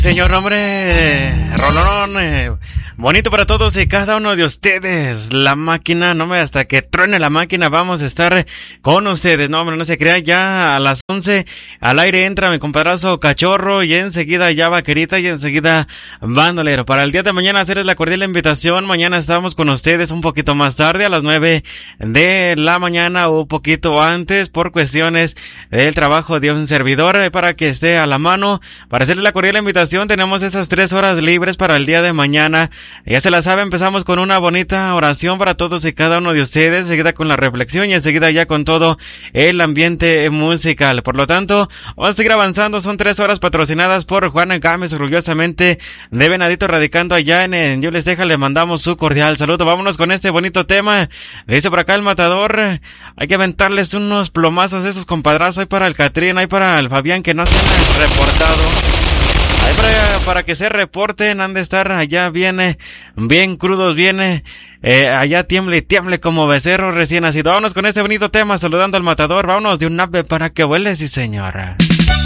Señor, hombre, rolón, bonito para todos y cada uno de ustedes. La máquina, no me hasta que truene la máquina, vamos a estar con ustedes. No, hombre, no se crea, ya a las 11 al aire entra mi compadrazgo Cachorro y enseguida ya Vaquerita y enseguida Bandolero. Para el día de mañana hacerles la cordial invitación. Mañana estamos con ustedes un poquito más tarde, a las 9 de la mañana o un poquito antes, por cuestiones del trabajo de un servidor, para que esté a la mano, para hacerles la cordial invitación. Tenemos esas 3 horas libres para el día de mañana. Ya se la sabe, empezamos con una bonita oración para todos y cada uno de ustedes, enseguida con la reflexión y enseguida ya con todo el ambiente musical. Por lo tanto, vamos a seguir avanzando. Son 3 horas patrocinadas por Juan Gámez, orgullosamente de Venadito, radicando allá en Yo Les Deja. Le mandamos su cordial saludo. Vámonos con este bonito tema. Dice por acá el matador, hay que aventarles unos plomazos esos compadrazos. Hay para el Catrín, hay para el Fabián que no se han reportado. Ahí para que se reporten, han de estar allá bien crudos, allá tiemble y tiemble como becerro recién nacido. Vámonos con este bonito tema, saludando al matador. Vámonos de un ave para que vuele, sí señora.